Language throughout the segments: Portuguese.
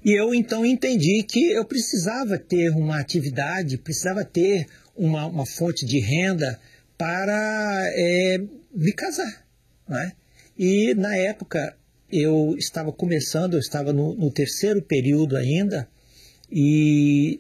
E eu então entendi que eu precisava ter uma atividade, precisava ter uma fonte de renda para me casar, né? E na época eu estava começando, eu estava no terceiro período ainda, e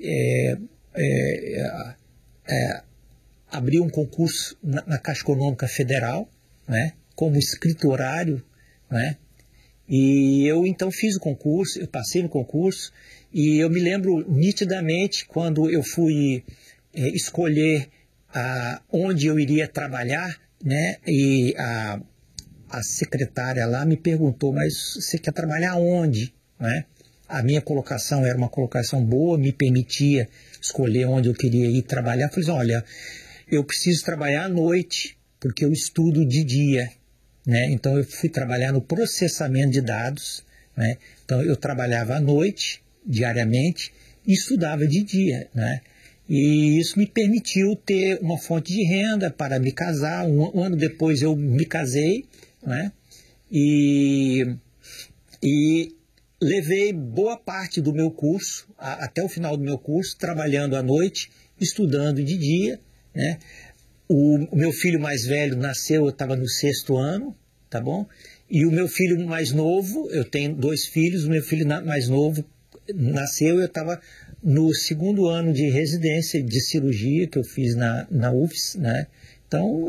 abri um concurso na Caixa Econômica Federal, né, como escriturário, né, e eu então fiz o concurso, eu passei no concurso, e eu me lembro nitidamente quando eu fui escolher onde eu iria trabalhar, né, e a secretária lá me perguntou, mas você quer trabalhar onde, né? A minha colocação era uma colocação boa, me permitia escolher onde eu queria ir trabalhar. Eu falei assim, olha, eu preciso trabalhar à noite, porque eu estudo de dia, né? Então eu fui trabalhar no processamento de dados, né? Então eu trabalhava à noite, diariamente, e estudava de dia, né? E isso me permitiu ter uma fonte de renda para me casar. Um ano depois eu me casei, né? E levei boa parte do meu curso, até o final do meu curso, trabalhando à noite, estudando de dia, né? O meu filho mais velho nasceu, eu estava no 6º ano, tá bom? E o meu filho mais novo, eu tenho 2 filhos, o meu filho mais novo nasceu, eu estava no 2º ano de residência de cirurgia que eu fiz na UFS, né? Então,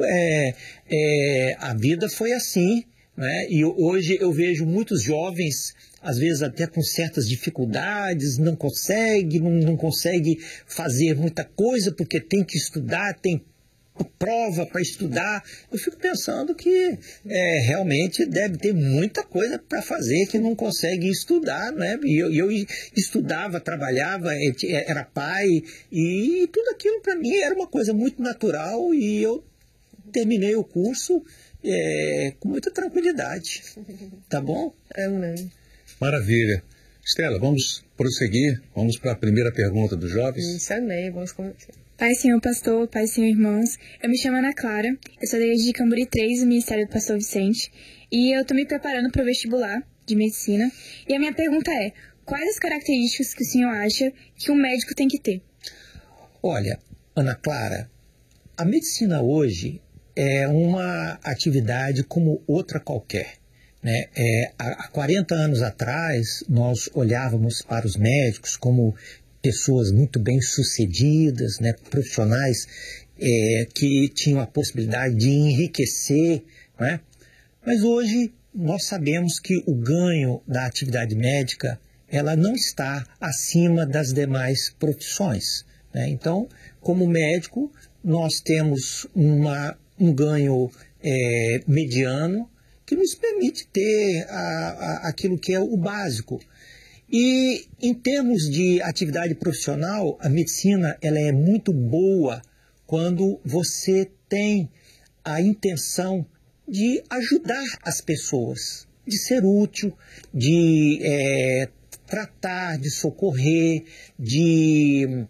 a vida foi assim, né? E hoje eu vejo muitos jovens, às vezes até com certas dificuldades, não consegue fazer muita coisa porque tem que estudar, tem prova para estudar. Eu fico pensando que realmente deve ter muita coisa para fazer que não consegue estudar, né? E eu estudava, trabalhava, era pai, e tudo aquilo para mim era uma coisa muito natural, e eu terminei o curso com muita tranquilidade. Tá bom? Amém. Maravilha. Estela, vamos prosseguir. Vamos para a primeira pergunta dos jovens. Isso, amém. Vamos começar. Pai, Senhor Pastor, Pai, Senhor Irmãos, eu me chamo Ana Clara, eu sou da Igreja de Camburi 3, do Ministério do Pastor Vicente, e eu estou me preparando para o vestibular de medicina, e a minha pergunta é, quais as características que o senhor acha que um médico tem que ter? Olha, Ana Clara, a medicina hoje é uma atividade como outra qualquer, né? Há 40 anos atrás, nós olhávamos para os médicos como pessoas muito bem-sucedidas, né? Profissionais que tinham a possibilidade de enriquecer, né? Mas hoje nós sabemos que o ganho da atividade médica ela não está acima das demais profissões, né? Então, como médico, nós temos um ganho mediano que nos permite ter aquilo que é o básico. E em termos de atividade profissional, a medicina ela é muito boa quando você tem a intenção de ajudar as pessoas, de ser útil, de tratar, de socorrer, de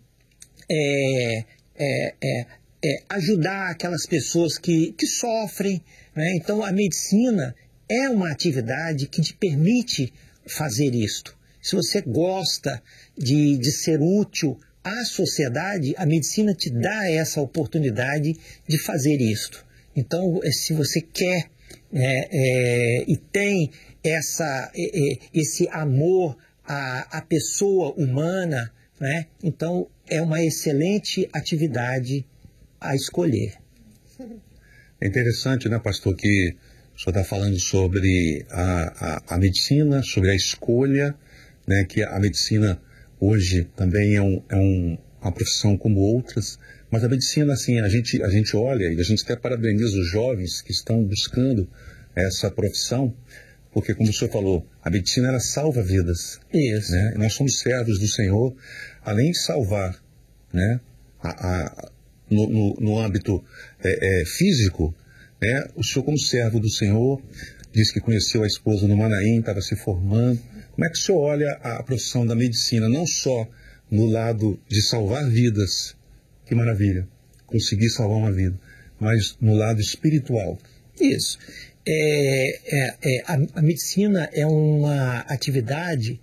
ajudar aquelas pessoas que sofrem, né? Então a medicina é uma atividade que te permite fazer isto. Se você gosta de ser útil à sociedade, a medicina te dá essa oportunidade de fazer isto. Então, se você quer e tem esse amor à pessoa humana, né? Então é uma excelente atividade a escolher. É interessante, né, pastor, que o senhor está falando sobre a medicina, sobre a escolha, né, que a medicina hoje também é uma profissão como outras, mas a medicina, assim, a gente olha e a gente até parabeniza os jovens que estão buscando essa profissão, porque, como o senhor falou, a medicina ela salva vidas. Isso. Né? Nós somos servos do Senhor, além de salvar, né, no âmbito físico, né, o senhor, como servo do Senhor, disse que conheceu a esposa no Manaim, estava se formando. Como é que o senhor olha a profissão da medicina, não só no lado de salvar vidas, que maravilha, conseguir salvar uma vida, mas no lado espiritual? Isso. A medicina é uma atividade